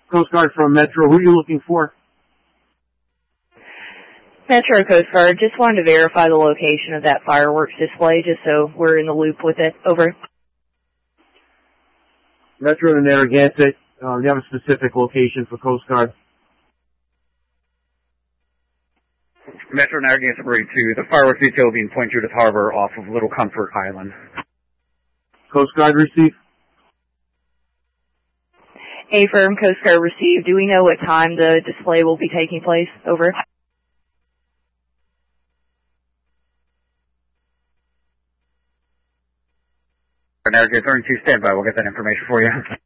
Coast Guard from Metro. Who are you looking for? Metro Coast Guard, just wanted to verify the location of that fireworks display, just so we're in the loop with it. Over. Metro to Narragansett. Do you have a specific location for Coast Guard? Metro Narragansett Marine 2, the fireworks detail being Point Judith Harbor off of Little Comfort Island. Coast Guard receive? Affirm, Coast Guard received. Do we know what time the display will be taking place? Over. Narragansett Marine 2, standby. We'll get that information for you.